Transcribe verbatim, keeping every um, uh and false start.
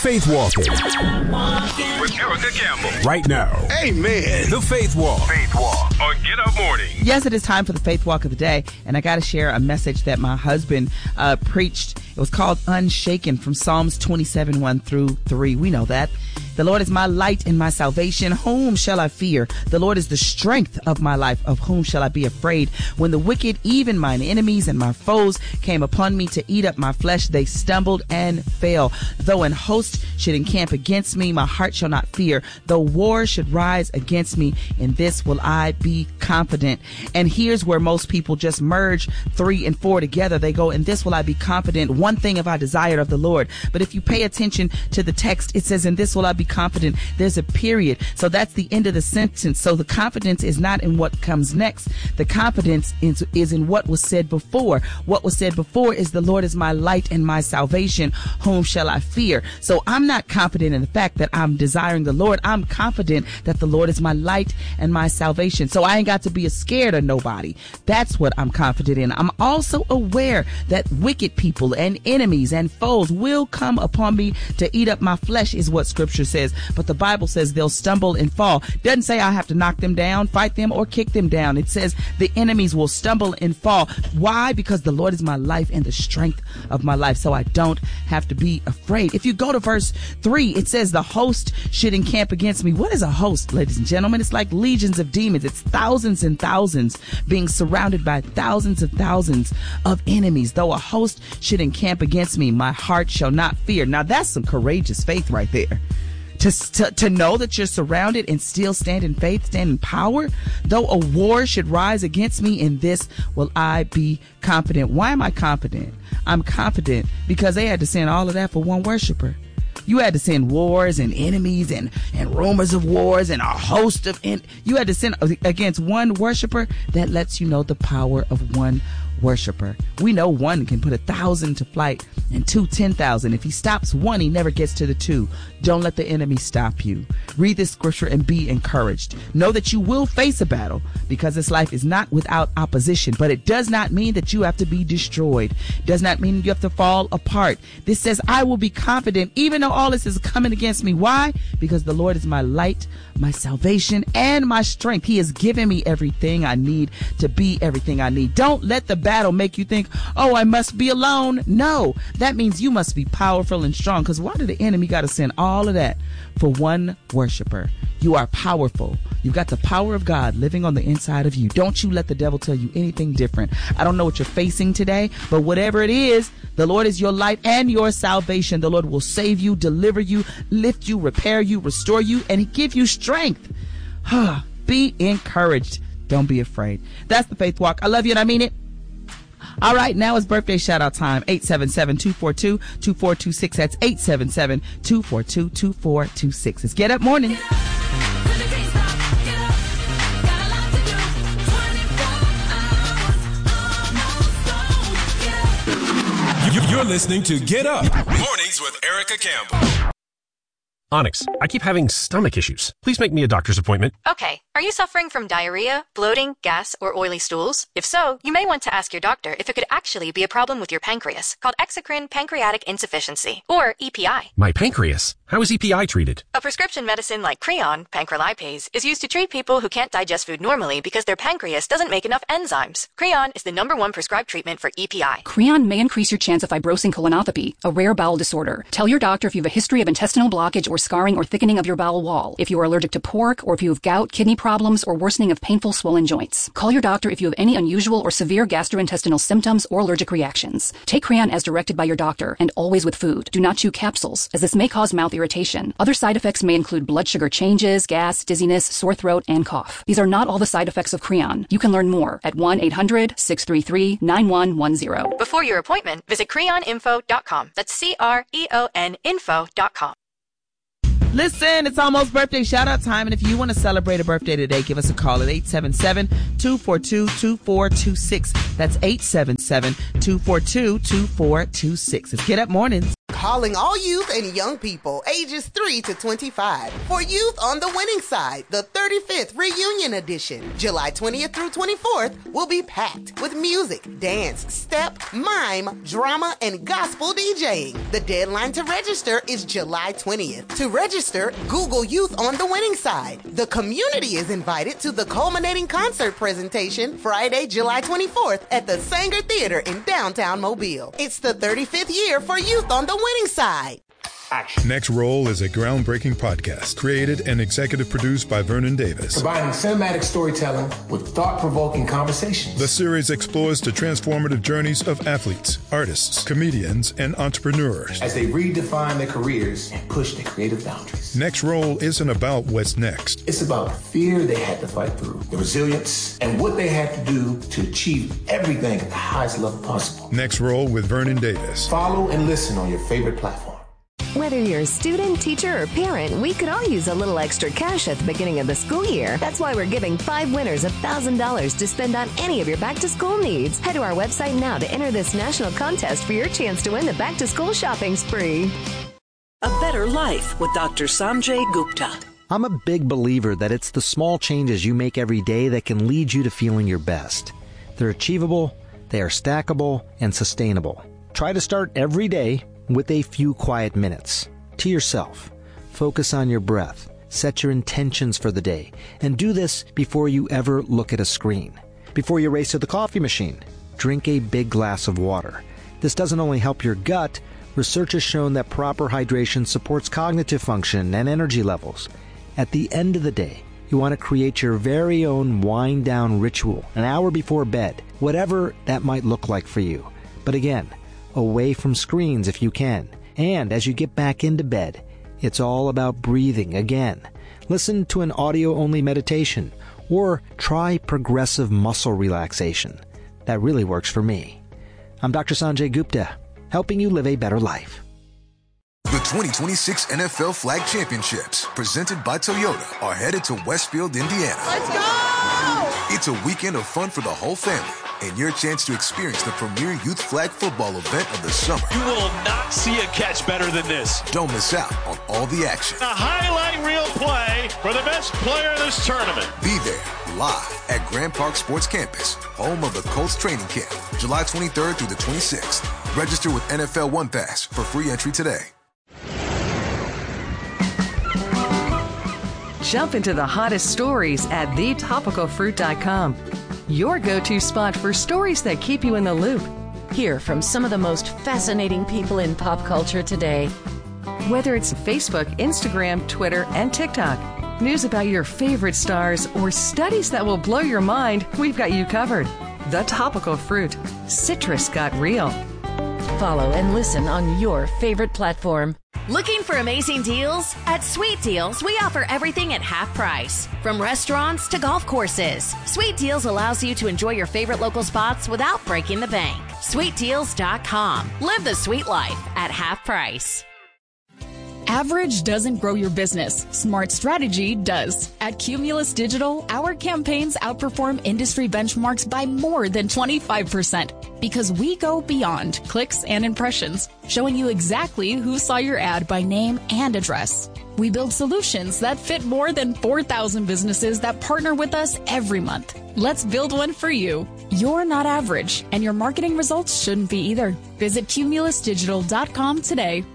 Faith Walking with Erica Campbell. Right now. Amen. The Faith Walk. Faith Walk on Get Up Morning. Yes, it is time for the Faith Walk of the day, and I got to share a message that my husband uh, preached. It was called Unshaken from Psalms twenty-seven, one through three. We know that. The Lord is my light and my salvation. Whom shall I fear? The Lord is the strength of my life. Of whom shall I be afraid? When the wicked, even mine enemies and my foes, came upon me to eat up my flesh, they stumbled and fell. Though an host should encamp against me, my heart shall not fear. Though war should rise against me, in this will I be confident. And here's where most people just merge three and four together. They go, in this will I be confident. One thing have I desired of the Lord. But if you pay attention to the text, it says, in this will I be confident. There's a period. So that's the end of the sentence. So the confidence is not in what comes next. The confidence is, is in what was said before. What was said before is the Lord is my light and my salvation. Whom shall I fear? So I'm not confident in the fact that I'm desiring the Lord. I'm confident that the Lord is my light and my salvation. So I ain't got to be scared of nobody. That's what I'm confident in. I'm also aware that wicked people and enemies and foes will come upon me to eat up my flesh, is what scripture says. But the Bible says they'll stumble and fall. Doesn't say I have to knock them down, fight them, or kick them down. It says the enemies will stumble and fall. Why? Because the Lord is my life and the strength of my life. So I don't have to be afraid. If you go to verse three, it says the host should encamp against me. What is a host, ladies and gentlemen? It's like legions of demons. It's thousands and thousands being surrounded by thousands of thousands of enemies. Though a host should encamp against me, my heart shall not fear. Now that's some courageous faith right there. To, to, to know that you're surrounded and still stand in faith, stand in power. Though a war should rise against me, in this will I be confident. Why am I confident? I'm confident because they had to send all of that for one worshiper. You had to send wars and enemies and, and rumors of wars and a host of, en- you had to send against one worshiper. That lets you know the power of one worshiper. We know one can put a thousand to flight and two, ten thousand. If he stops one, he never gets to the two. Don't let the enemy stop you. Read this scripture and be encouraged. Know that you will face a battle because this life is not without opposition, but it does not mean that you have to be destroyed. It does not mean you have to fall apart. This says, I will be confident even though all this is coming against me. Why? Because the Lord is my light, my salvation, and my strength. He has given me everything I need to be everything I need. Don't let the battle make you think, oh, I must be alone. No, that means you must be powerful and strong. Because why did the enemy got to send all of that for one worshiper? You are powerful. You've got the power of God living on the inside of you. Don't you let the devil tell you anything different. I don't know what you're facing today, but whatever it is, the Lord is your light and your salvation. The Lord will save you, deliver you, lift you, repair you, restore you, and give you strength. Be encouraged. Don't be afraid. That's the Faith Walk. I love you and I mean it. All right, now it's birthday shout out time. eight seven seven, two four two, two four two six. That's eight seven seven, two four two, two four two six. It's Get Up Morning. You're listening to Get Up Mornings with Erica Campbell. Onyx, I keep having stomach issues. Please make me a doctor's appointment. Okay. Are you suffering from diarrhea, bloating, gas, or oily stools? If so, you may want to ask your doctor if it could actually be a problem with your pancreas, called exocrine pancreatic insufficiency, or E P I. My pancreas? How is E P I treated? A prescription medicine like Creon, pancrelipase, is used to treat people who can't digest food normally because their pancreas doesn't make enough enzymes. Creon is the number one prescribed treatment for E P I. Creon may increase your chance of fibrosing colonopathy, a rare bowel disorder. Tell your doctor if you have a history of intestinal blockage or scarring or thickening of your bowel wall, if you are allergic to pork, or if you have gout, kidney problems, or worsening of painful swollen joints. Call your doctor if you have any unusual or severe gastrointestinal symptoms or allergic reactions. Take Creon as directed by your doctor, and always with food. Do not chew capsules, as this may cause mouth irritation. Other side effects may include blood sugar changes, gas, dizziness, sore throat, and cough. These are not all the side effects of Creon. You can learn more at one eight hundred, six three three, nine one one zero. Before your appointment, visit creon info dot com. That's C R E O N info dot com. Listen, it's almost birthday shout out time. And if you want to celebrate a birthday today, give us a call at eight seven seven, two four two, two four two six. That's eight seven seven, two four two, two four two six. It's Get Up Mornings. calling all youth and young people ages three to twenty-five. For Youth on the Winning Side, the thirty-fifth Reunion Edition, July twentieth through twenty-fourth, will be packed with music, dance, step, mime, drama, and gospel DJing. The deadline to register is July twentieth. To register, Google Youth on the Winning Side. The community is invited to the culminating concert presentation Friday, July twenty-fourth at the Sanger Theater in downtown Mobile. It's the thirty-fifth year for Youth on the Winning Side. Action. Next Roll is a groundbreaking podcast created and executive produced by Vernon Davis. Combining cinematic storytelling with thought-provoking conversations. The series explores the transformative journeys of athletes, artists, comedians, and entrepreneurs as they redefine their careers and push their creative boundaries. Next Roll isn't about what's next. It's about the fear they had to fight through, the resilience, and what they had to do to achieve everything at the highest level possible. Next Roll with Vernon Davis. Follow and listen on your favorite platform. Whether you're a student, teacher, or parent, we could all use a little extra cash at the beginning of the school year. That's why we're giving five winners one thousand dollars to spend on any of your back-to-school needs. Head to our website now to enter this national contest for your chance to win the back-to-school shopping spree. A better life with Doctor Sanjay Gupta. I'm a big believer that it's the small changes you make every day that can lead you to feeling your best. They're achievable, they are stackable, and sustainable. Try to start every day with a few quiet minutes to yourself. Focus on your breath, set your intentions for the day, and do this before you ever look at a screen. Before you race to the coffee machine, drink a big glass of water. This doesn't only help your gut, research has shown that proper hydration supports cognitive function and energy levels. At the end of the day, you want to create your very own wind-down ritual an hour before bed, whatever that might look like for you. But again, away from screens if you can. And as you get back into bed, it's all about breathing again. Listen to an audio-only meditation or try progressive muscle relaxation. That really works for me. I'm Doctor Sanjay Gupta, helping you live a better life. The twenty twenty-six N F L Flag Championships, presented by Toyota, are headed to Westfield, Indiana. Let's go! It's a weekend of fun for the whole family and your chance to experience the premier youth flag football event of the summer. You will not see a catch better than this. Don't miss out on all the action. A highlight reel play for the best player in this tournament. Be there live at Grand Park Sports Campus, home of the Colts training camp, July twenty-third through the twenty-sixth. Register with N F L One Pass for free entry today. Jump into the hottest stories at the topical fruit dot com. Your go-to spot for stories that keep you in the loop. Hear from some of the most fascinating people in pop culture today. Whether it's Facebook, Instagram, Twitter, and TikTok, news about your favorite stars, or studies that will blow your mind, we've got you covered. The Topical Fruit. Citrus got real. Follow and listen on your favorite platform. Looking for amazing deals? At Sweet Deals, we offer everything at half price. From restaurants to golf courses, Sweet Deals allows you to enjoy your favorite local spots without breaking the bank. sweet deals dot com. Live the sweet life at half price. Average doesn't grow your business. Smart strategy does. At Cumulus Digital, our campaigns outperform industry benchmarks by more than twenty-five percent because we go beyond clicks and impressions, showing you exactly who saw your ad by name and address. We build solutions that fit more than four thousand businesses that partner with us every month. Let's build one for you. You're not average, and your marketing results shouldn't be either. Visit cumulus digital dot com today